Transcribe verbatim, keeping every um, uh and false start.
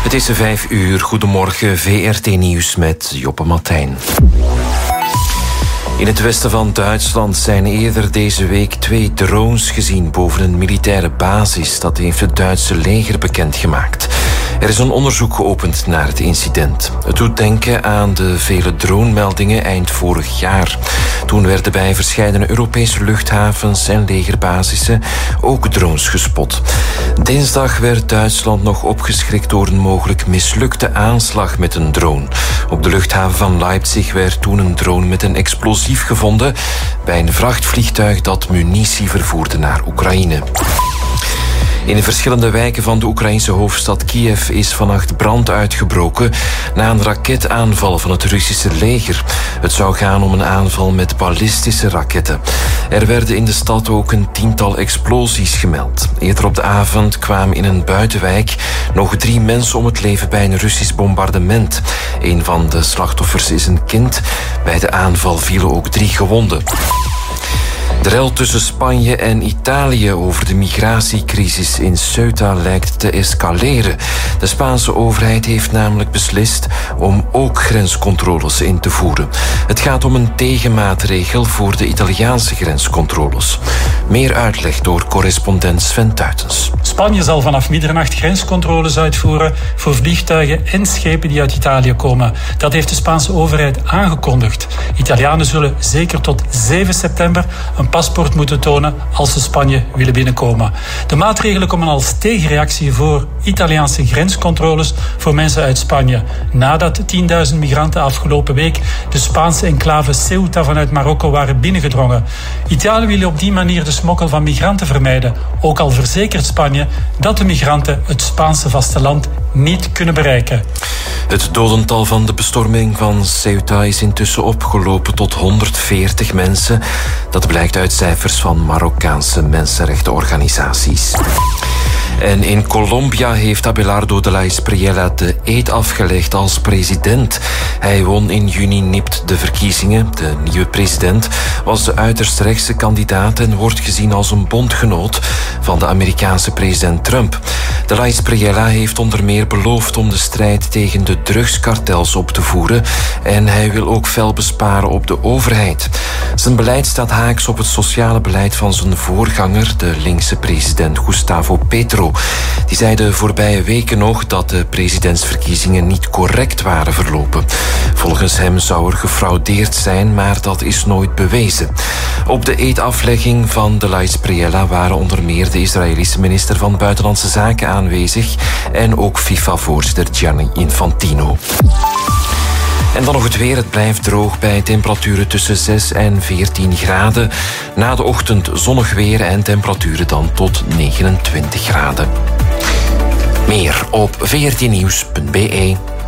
Het is vijf uur. Goedemorgen, V R T Nieuws met Joppe Martijn. In het westen van Duitsland zijn eerder deze week twee drones gezien boven een militaire basis. Dat heeft het Duitse leger bekendgemaakt. Er is een onderzoek geopend naar het incident. Het doet denken aan de vele dronemeldingen eind vorig jaar. Toen werden bij verscheidene Europese luchthavens en legerbasissen ook drones gespot. Dinsdag werd Duitsland nog opgeschrikt door een mogelijk mislukte aanslag met een drone. Op de luchthaven van Leipzig werd toen een drone met een explosief gevonden bij een vrachtvliegtuig dat munitie vervoerde naar Oekraïne. In verschillende wijken van de Oekraïnse hoofdstad Kiev is vannacht brand uitgebroken na een raketaanval van het Russische leger. Het zou gaan om een aanval met ballistische raketten. Er werden in de stad ook een tiental explosies gemeld. Eerder op de avond kwamen in een buitenwijk nog drie mensen om het leven bij een Russisch bombardement. Een van de slachtoffers is een kind. Bij de aanval vielen ook drie gewonden. De rel tussen Spanje en Italië over de migratiecrisis in Ceuta lijkt te escaleren. De Spaanse overheid heeft namelijk beslist om ook grenscontroles in te voeren. Het gaat om een tegenmaatregel voor de Italiaanse grenscontroles. Meer uitleg door correspondent Sven Tuitens. Spanje zal vanaf middernacht grenscontroles uitvoeren voor vliegtuigen en schepen die uit Italië komen. Dat heeft de Spaanse overheid aangekondigd. Italianen zullen zeker tot zeven september een paspoort moeten tonen als ze Spanje willen binnenkomen. De maatregelen komen als tegenreactie voor Italiaanse grenscontroles voor mensen uit Spanje. Nadat tienduizend migranten afgelopen week de Spaanse enclave Ceuta vanuit Marokko waren binnengedrongen. Italië wil op die manier de smokkel van migranten vermijden. Ook al verzekert Spanje dat de migranten het Spaanse vasteland niet kunnen bereiken. Het dodental van de bestorming van Ceuta is intussen opgelopen tot honderdveertig mensen. Dat blijkt uit cijfers van Marokkaanse mensenrechtenorganisaties. En in Colombia heeft Abelardo de la Espriella de eed afgelegd als president. Hij won in juni nipt de verkiezingen. De nieuwe president was de uiterst rechtse kandidaat en wordt gezien als een bondgenoot van de Amerikaanse president Trump. De la Espriella heeft onder meer beloofd om de strijd tegen de drugskartels op te voeren en hij wil ook fel besparen op de overheid. Zijn beleid staat haaks op het sociale beleid van zijn voorganger, de linkse president Gustavo Petro. Die zei de voorbije weken nog dat de presidentsverkiezingen niet correct waren verlopen. Volgens hem zou er gefraudeerd zijn, maar dat is nooit bewezen. Op de eedaflegging van de la Espriella waren onder meer de Israëlische minister van Buitenlandse Zaken aanwezig en ook FIFA-voorzitter Gianni Infantino. En dan nog het weer. Het blijft droog bij temperaturen tussen zes en veertien graden. Na de ochtend zonnig weer en temperaturen dan tot negenentwintig graden. Meer op v r t nieuws punt b e.